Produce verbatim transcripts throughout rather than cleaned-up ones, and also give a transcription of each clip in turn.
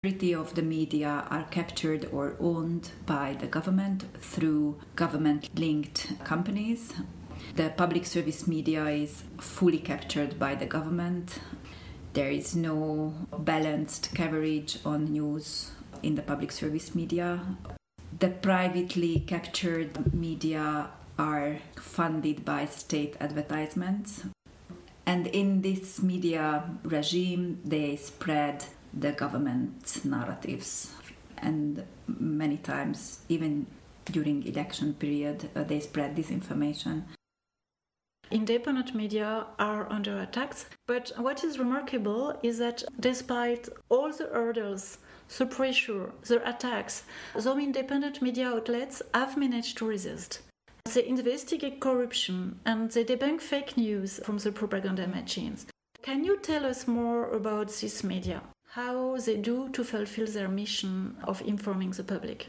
Majority of the media are captured or owned by the government through government-linked companies. The public service media is fully captured by the government. There is no balanced coverage on news in the public service media. The privately captured media are funded by state advertisements. And in this media regime, they spread the government narratives. And many times, even during election period, uh, they spread disinformation. Independent media are under attack, but what is remarkable is that despite all the hurdles, the pressure, the attacks, some independent media outlets have managed to resist. They investigate corruption and they debunk fake news from the propaganda machines. Can you tell us more about this media? How they do to fulfill their mission of informing the public?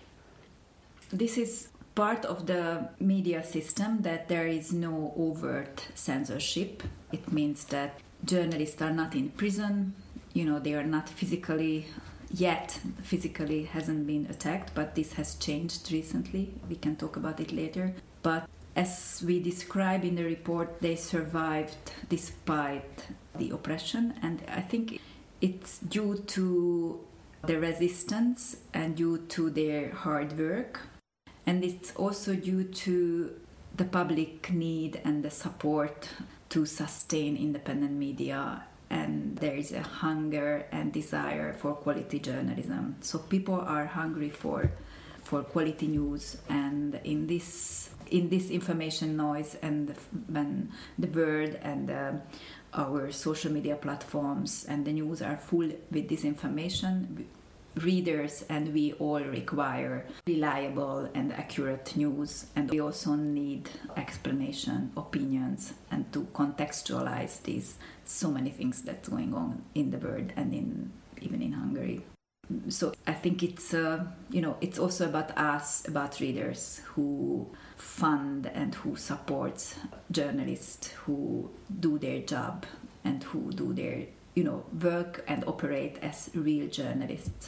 This is part of the media system that there is no overt censorship. It means that journalists are not in prison, you know, they are not physically, yet physically hasn't been attacked, but this has changed recently. We can talk about it later. But as we describe in the report, they survived despite the oppression, and I think it's due to the resistance and due to their hard work. And it's also due to the public need and the support to sustain independent media. And there is a hunger and desire for quality journalism. So people are hungry for for quality news. And in this in this information noise, and when the word and uh, our social media platforms and the news are full with this information, readers and we all require reliable and accurate news, and we also need explanation, opinions, and to contextualize these so many things that's going on in the world and in even in Hungary. So I think it's uh, you know it's also about us, about readers who fund and who supports journalists who do their job and who do their you know work and operate as real journalists.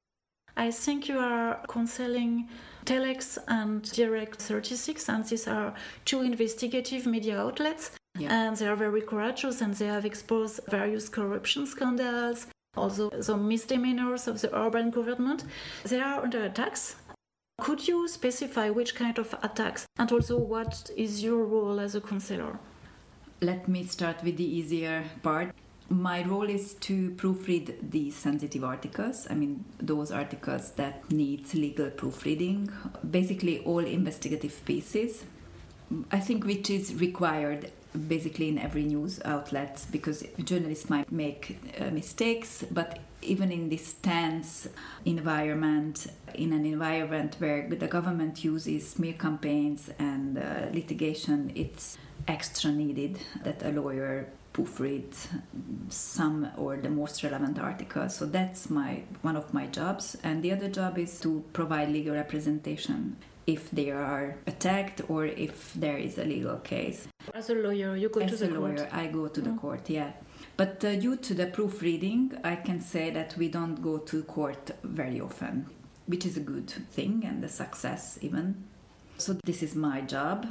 I think you are counseling Telex and Direct thirty-six, and these are two investigative media outlets. Yeah. And they are very courageous, and they have exposed various corruption scandals, also some misdemeanors of the urban government. They are under attacks. Could you specify which kind of attacks, and also what is your role as a counselor? Let me start with the easier part. My role is to proofread these sensitive articles. I mean, those articles that need legal proofreading. Basically, all investigative pieces. I think which is required basically in every news outlet, because journalists might make uh, mistakes, but even in this tense environment, in an environment where the government uses smear campaigns and uh, litigation, it's extra needed that a lawyer proofread some or the most relevant articles. So that's my one of my jobs. And the other job is to provide legal representation if they are attacked or if there is a legal case. As a lawyer, you go As to the a court. lawyer, I go to the Mm. court, yeah. But uh, due to the proofreading, I can say that we don't go to court very often, which is a good thing and a success even. So this is my job.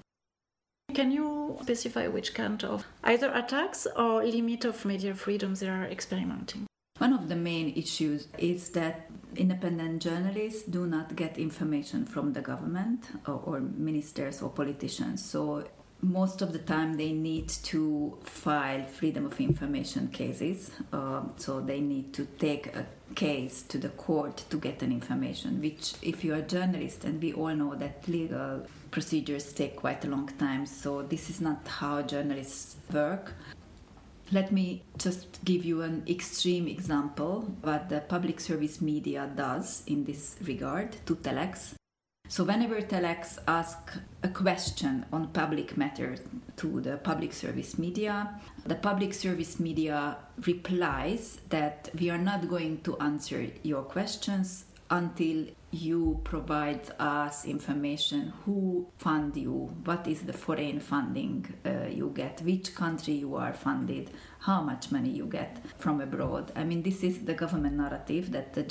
Can you specify which kind of either attacks or limit of media freedom they are experimenting? One of the main issues is that independent journalists do not get information from the government or, or ministers or politicians. So most of the time they need to file freedom of information cases. Uh, so they need to take a case to the court to get an information, which if you are a journalist, and we all know that legal procedures take quite a long time, so this is not how journalists work. Let me just give you an extreme example what the public service media does in this regard to Telex. So whenever Telex asks a question on public matter to the public service media, the public service media replies that we are not going to answer your questions until you provide us information who fund you, what is the foreign funding uh, you get, which country you are funded, how much money you get from abroad. I mean, this is the government narrative that the